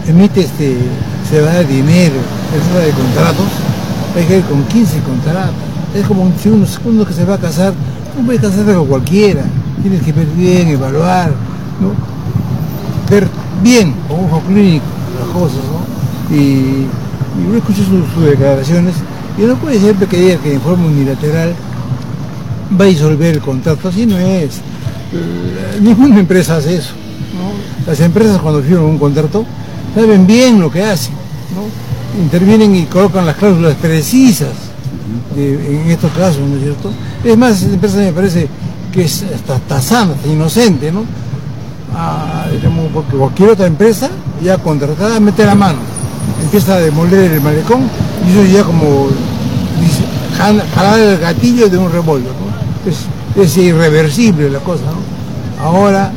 emite se va a dar dinero, es de contratos, hay que ir con 15 contratos. Es como si uno que se va a casar, no puede casarse con cualquiera, tienes que ver bien, evaluar, ¿no? Ver bien, con ojo clínico, las cosas, ¿no? Y uno escucha sus declaraciones, y no puede ser que diga que en forma unilateral va a disolver el contrato, así no es. Ninguna empresa hace eso, ¿no? Las empresas cuando firman un contrato saben bien lo que hacen, ¿no? Intervienen y colocan las cláusulas precisas en estos casos, ¿no es cierto? Es más, esa empresa me parece que es hasta sana, hasta inocente, ¿no? Digamos, porque cualquier otra empresa ya contratada mete la mano, empieza a demoler el malecón y eso ya como jalar el gatillo de un revólver, ¿no? Es irreversible la cosa, ¿no? Ahora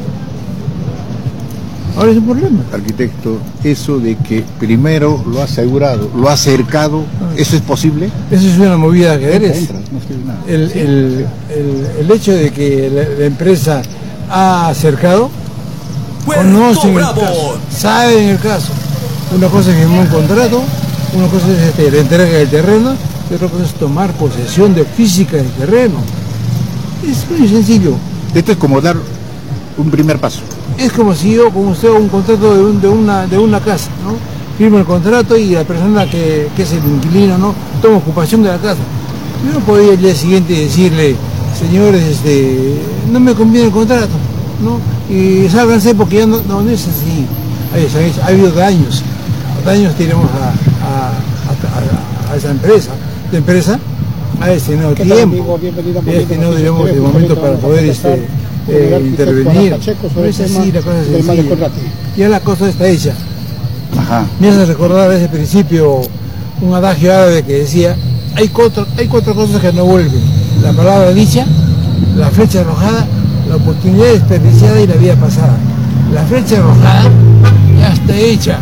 es un problema. Arquitecto, eso de que primero lo ha asegurado, lo ha cercado, ¿eso es posible? Eso es una movida que eres. No estoy nada. El hecho de que la empresa ha cercado, conocen el caso, saben el caso. Una cosa es firmar un contrato, una cosa es la entrega del terreno, y otra cosa es tomar posesión de física del terreno. Es muy sencillo. Esto es como dar un primer paso. Es como si yo, como usted, un contrato de una casa, ¿no? Firmo el contrato y la persona que es el inquilino, ¿no? Toma ocupación de la casa. Yo no podía el día siguiente decirle, señores, no me conviene el contrato, ¿no? Y sálganse porque ya no es así. Ha habido daños tenemos a esa empresa. La empresa ha destinado tiempo, ha destinado, digamos, de momento para poder intervenir. No es así, la cosa es sencilla. Ya la cosa está hecha. Ajá. Me hace recordar a ese principio un adagio árabe que decía, hay cuatro cosas que no vuelven: la palabra dicha, la flecha arrojada, la oportunidad desperdiciada y la vida pasada. La flecha arrojada ya está hecha,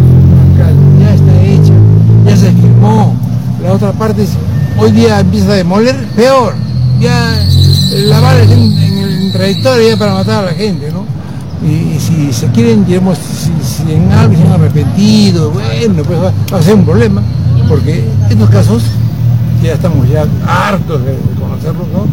ya se firmó. La otra parte es, hoy día empieza a demoler, peor, ya la bala está en trayectoria ya para matar a la gente, ¿no? Y si se quieren, digamos, si en algo se han arrepentido, bueno, pues va a ser un problema, porque en estos casos ya estamos ya hartos de conocerlos, ¿no?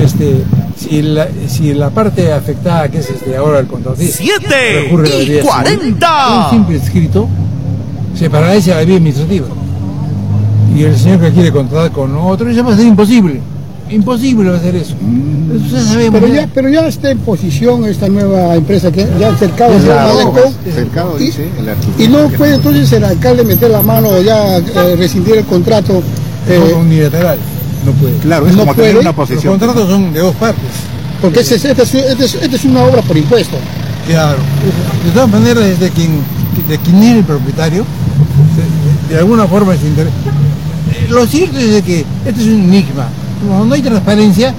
Si la parte afectada, que es ahora el contratista, 7:40, un simple escrito, se paraliza la vía administrativa. Y el señor que quiere contratar con otro, eso va a ser imposible. Imposible va a hacer eso. Eso sabemos, pero ya está en posición esta nueva empresa que ya ha cercado Cercado, dice el arquitecto. y no puede entonces el alcalde meter la mano o ya rescindir el contrato. Unilateral. No puede. Claro, es no como puede. tener una Los posesión. contratos son de dos partes. Porque esta es una obra por impuesto. Claro. De todas maneras, de quien es el propietario, de alguna forma se interesa. Lo cierto es de que este es un enigma. Como no hay transparencia.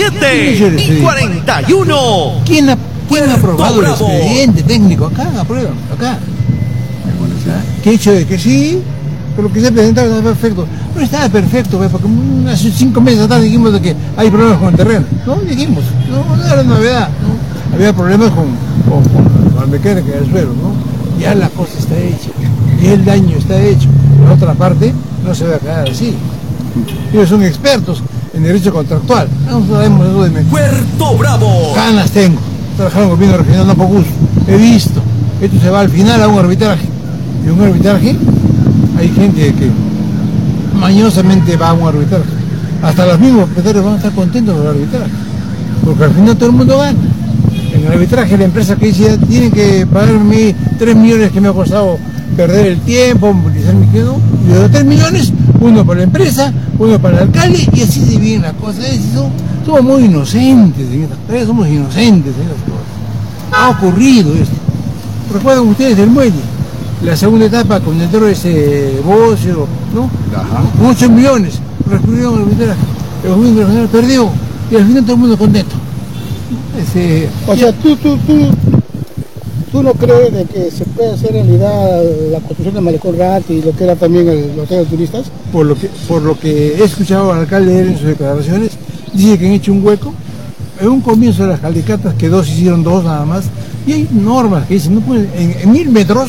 7:41. ¿Quién ha aprobado el expediente técnico? Acá, aprueban, acá. Que hecho de que sí, pero lo que se ha presentado está perfecto. No estaba perfecto, porque hace 5 meses atrás dijimos de que hay problemas con el terreno. No dijimos, no era novedad, ¿no? Había problemas con la mecánica del suelo, ¿no? Ya la cosa está hecha, y el daño está hecho. La otra parte no se va a quedar así. Ellos son expertos en derecho contractual. No sabemos eso de Puerto Bravo. ganas tengo. Trabajar en el gobierno regional no por gusto. He visto. Esto se va al final a un arbitraje. Y un arbitraje, hay gente que mañosamente va a un arbitraje. Hasta los mismos propietarios van a estar contentos con el arbitraje. Porque al final todo el mundo gana. En el arbitraje la empresa que dice, tiene que pagarme 3 millones que me ha costado perder el tiempo, movilizar mi quedo, y de los 3 millones, uno para la empresa, uno para el alcalde, y así se viene la cosa. Somos muy inocentes en estas cosas, somos inocentes en estas cosas. Ha ocurrido esto. ¿Recuerdan ustedes el muelle? La segunda etapa con el ese bocio, ¿no? Ajá. Con 8 millones, recurrieron al arbitraje. El gobierno regional perdió, y al final todo el mundo contento. O sea, ¿tú no crees de que se puede hacer realidad la construcción del Malecón Rat y lo que era también el hotel de turistas? Por lo que he escuchado al alcalde en sus declaraciones, dice que han hecho un hueco. En un comienzo de las calicatas que hicieron 2 nada más, y hay normas que dicen, no pueden, en 1000 metros